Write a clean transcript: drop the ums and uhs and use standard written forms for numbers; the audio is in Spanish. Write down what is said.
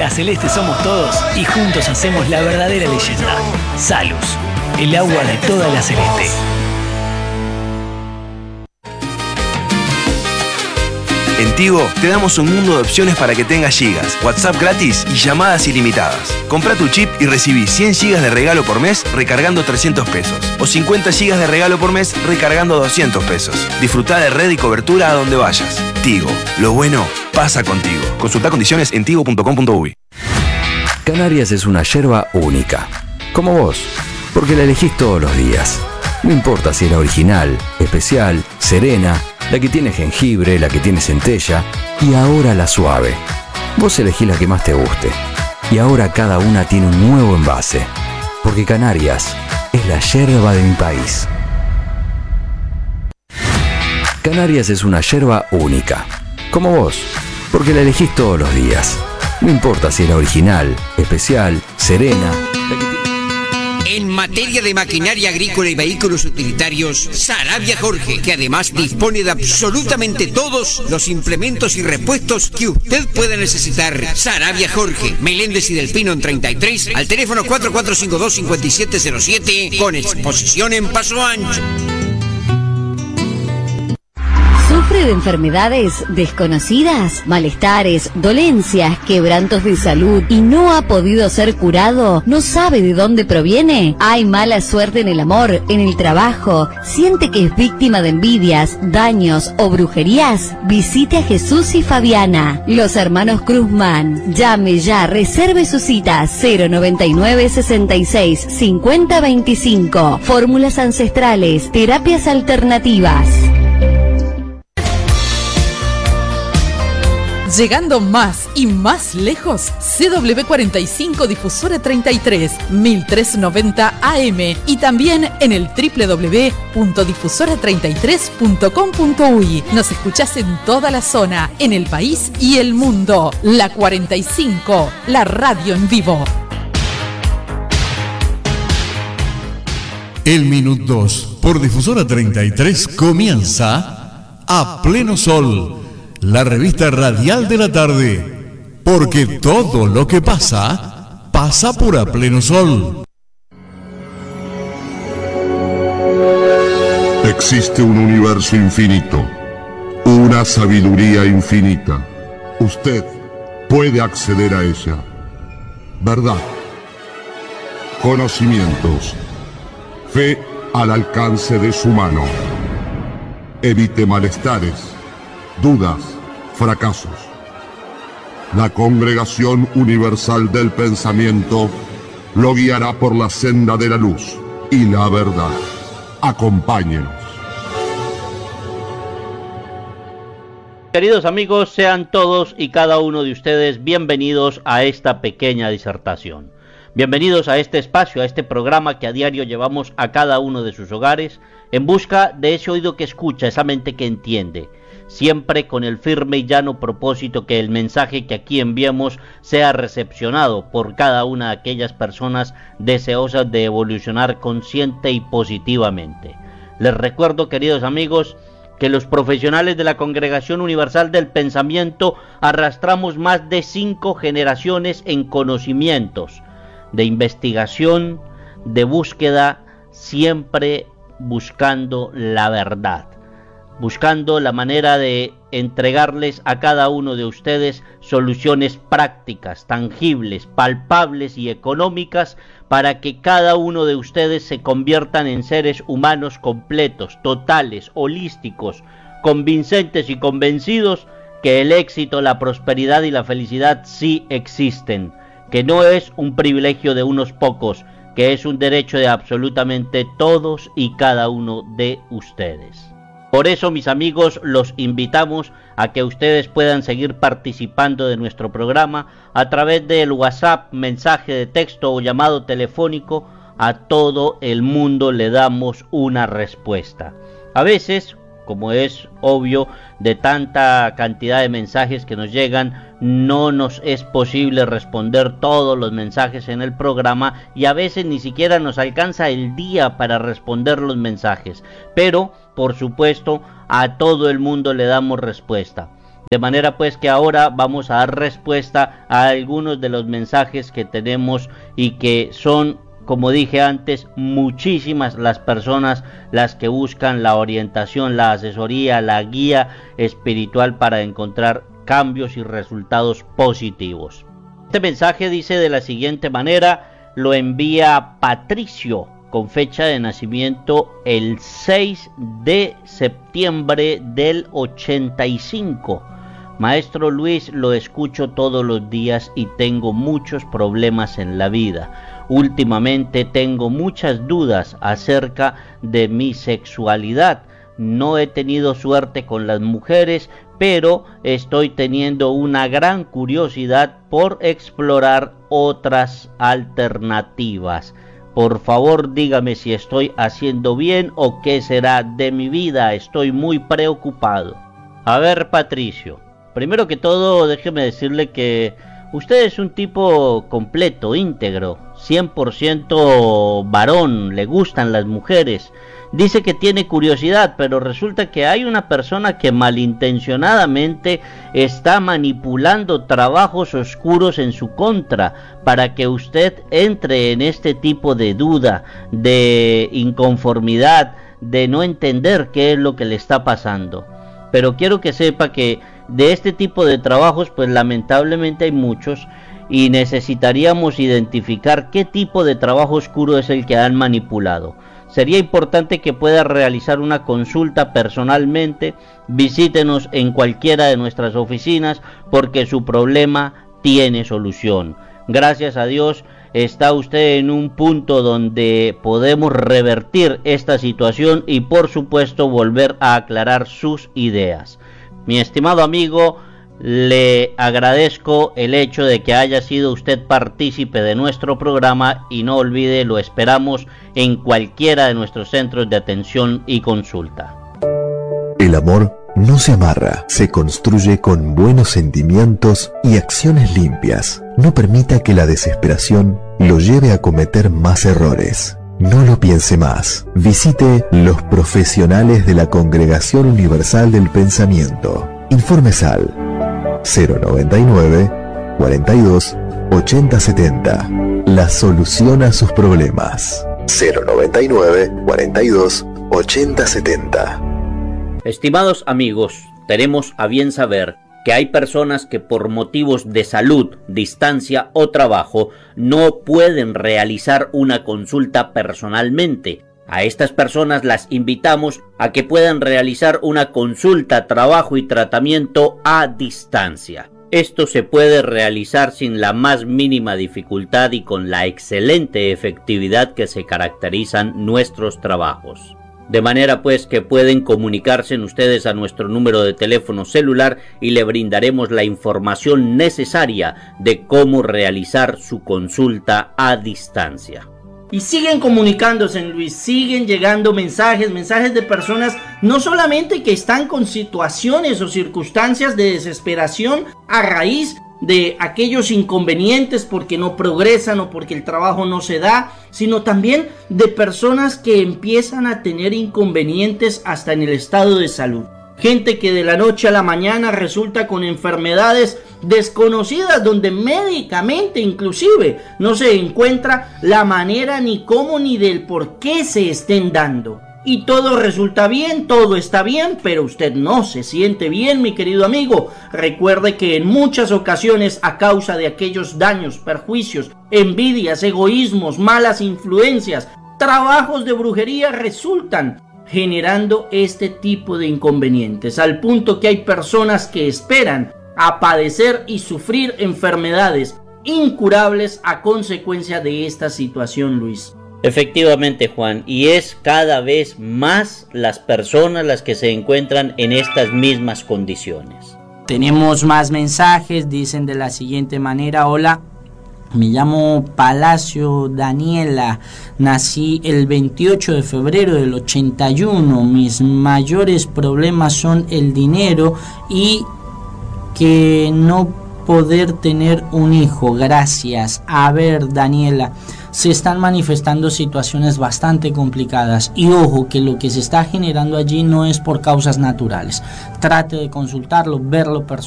La Celeste somos todos y juntos hacemos la verdadera leyenda. Salus, el agua de toda La Celeste. En Tigo te damos un mundo de opciones para que tengas gigas, WhatsApp gratis y llamadas ilimitadas. Compra tu chip y recibí 100 gigas de regalo por mes recargando 300 pesos. O 50 gigas de regalo por mes recargando 200 pesos. Disfruta de red y cobertura a donde vayas. Tigo, lo bueno pasa contigo. Consulta condiciones en tigo.com.uy. Canarias es una yerba única, como vos, porque la elegís todos los días. No importa si es la original, especial, serena, la que tiene jengibre, la que tiene centella y ahora la suave. Vos elegís la que más te guste. Y ahora cada una tiene un nuevo envase. Porque Canarias es la yerba de mi país. Canarias es una yerba única, como vos, porque la elegís todos los días. No importa si es la original, especial, serena, la que tiene... En materia de maquinaria agrícola y vehículos utilitarios, Sarabia Jorge, que además dispone de absolutamente todos los implementos y repuestos que usted pueda necesitar. Sarabia Jorge, Meléndez y Del Pino en 33, al teléfono 4452-5707, con exposición en Paso Ancho. ¿Sufre de enfermedades desconocidas, malestares, dolencias, quebrantos de salud y no ha podido ser curado? ¿No sabe de dónde proviene? ¿Hay mala suerte en el amor, en el trabajo? ¿Siente que es víctima de envidias, daños o brujerías? Visite a Jesús y Fabiana, los hermanos Cruzman. Llame ya, reserve su cita 099 66 50 25. Fórmulas ancestrales, terapias alternativas. Llegando más y más lejos, CW45 Difusora 33, 1390 AM y también en el www.difusora33.com.uy. Nos escuchás en toda la zona, en el país y el mundo. La 45, la radio en vivo. El Minut 2 por Difusora 33 comienza A Pleno Sol, la revista radial de la tarde, porque todo lo que pasa, pasa por A Pleno Sol. Existe un universo infinito, una sabiduría infinita. Usted puede acceder a ella. Verdad, conocimientos, fe al alcance de su mano. Evite malestares, dudas, fracasos. La Congregación Universal del Pensamiento lo guiará por la senda de la luz y la verdad. Acompáñenos. Queridos amigos, sean todos y cada uno de ustedes bienvenidos a esta pequeña disertación. Bienvenidos a este espacio, a este programa que a diario llevamos a cada uno de sus hogares en busca de ese oído que escucha, esa mente que entiende, siempre con el firme y llano propósito que el mensaje que aquí enviamos sea recepcionado por cada una de aquellas personas deseosas de evolucionar consciente y positivamente. Les recuerdo, queridos amigos, que los profesionales de la Congregación Universal del Pensamiento arrastramos más de 5 generaciones en conocimientos, de investigación, de búsqueda, siempre buscando la verdad, buscando la manera de entregarles a cada uno de ustedes soluciones prácticas, tangibles, palpables y económicas para que cada uno de ustedes se conviertan en seres humanos completos, totales, holísticos, convincentes y convencidos que el éxito, la prosperidad y la felicidad sí existen, que no es un privilegio de unos pocos, que es un derecho de absolutamente todos y cada uno de ustedes. Por eso, mis amigos, los invitamos a que ustedes puedan seguir participando de nuestro programa a través del WhatsApp, mensaje de texto o llamado telefónico. A todo el mundo le damos una respuesta. A veces, como es obvio, de tanta cantidad de mensajes que nos llegan, no nos es posible responder todos los mensajes en el programa y a veces ni siquiera nos alcanza el día para responder los mensajes. Pero, por supuesto, a todo el mundo le damos respuesta. De manera pues que ahora vamos a dar respuesta a algunos de los mensajes que tenemos y que son, como dije antes, muchísimas las personas las que buscan la orientación, la asesoría, la guía espiritual para encontrar cambios y resultados positivos. Este mensaje dice de la siguiente manera, lo envía Patricio con fecha de nacimiento el 6 de septiembre del 85. Maestro Luis, lo escucho todos los días y tengo muchos problemas en la vida. Últimamente tengo muchas dudas acerca de mi sexualidad. No he tenido suerte con las mujeres, pero estoy teniendo una gran curiosidad por explorar otras alternativas. Por favor, dígame si estoy haciendo bien o qué será de mi vida. Estoy muy preocupado. A ver, Patricio, primero que todo, déjeme decirle que usted es un tipo completo, íntegro, 100% varón, le gustan las mujeres. Dice que tiene curiosidad, pero resulta que hay una persona que malintencionadamente está manipulando trabajos oscuros en su contra para que usted entre en este tipo de duda, de inconformidad, de no entender qué es lo que le está pasando. Pero quiero que sepa que de este tipo de trabajos, pues lamentablemente hay muchos y necesitaríamos identificar qué tipo de trabajo oscuro es el que han manipulado. Sería importante que pueda realizar una consulta personalmente, visítenos en cualquiera de nuestras oficinas porque su problema tiene solución. Gracias a Dios está usted en un punto donde podemos revertir esta situación y por supuesto volver a aclarar sus ideas. Mi estimado amigo, le agradezco el hecho de que haya sido usted partícipe de nuestro programa y no olvide, lo esperamos en cualquiera de nuestros centros de atención y consulta. El amor no se amarra, se construye con buenos sentimientos y acciones limpias. No permita que la desesperación lo lleve a cometer más errores. No lo piense más. Visite los profesionales de la Congregación Universal del Pensamiento. Informes al 099 42 80 70. La solución a sus problemas. 099 42 80 70. Estimados amigos, tenemos a bien saber que hay personas que por motivos de salud, distancia o trabajo no pueden realizar una consulta personalmente. A estas personas las invitamos a que puedan realizar una consulta, trabajo y tratamiento a distancia. Esto se puede realizar sin la más mínima dificultad y con la excelente efectividad que se caracterizan nuestros trabajos. De manera pues que pueden comunicarse ustedes a nuestro número de teléfono celular y le brindaremos la información necesaria de cómo realizar su consulta a distancia. Y siguen comunicándose, Luis, siguen llegando mensajes de personas no solamente que están con situaciones o circunstancias de desesperación a raíz de aquellos inconvenientes porque no progresan o porque el trabajo no se da, sino también de personas que empiezan a tener inconvenientes hasta en el estado de salud. Gente que de la noche a la mañana resulta con enfermedades desconocidas donde médicamente inclusive no se encuentra la manera ni cómo ni del por qué se estén dando. Y todo resulta bien, todo está bien, pero usted no se siente bien, mi querido amigo. Recuerde que en muchas ocasiones, a causa de aquellos daños, perjuicios, envidias, egoísmos, malas influencias, trabajos de brujería resultan generando este tipo de inconvenientes, al punto que hay personas que esperan a padecer y sufrir enfermedades incurables a consecuencia de esta situación, Luis. Efectivamente, Juan, y es cada vez más las personas las que se encuentran en estas mismas condiciones. Tenemos más mensajes, dicen de la siguiente manera: hola, me llamo Palacio Daniela, nací el 28 de febrero del 81, mis mayores problemas son el dinero y que no poder tener un hijo, gracias. A ver, Daniela, se están manifestando situaciones bastante complicadas, y ojo que lo que se está generando allí no es por causas naturales. Trate de consultarlo, verlo personalmente.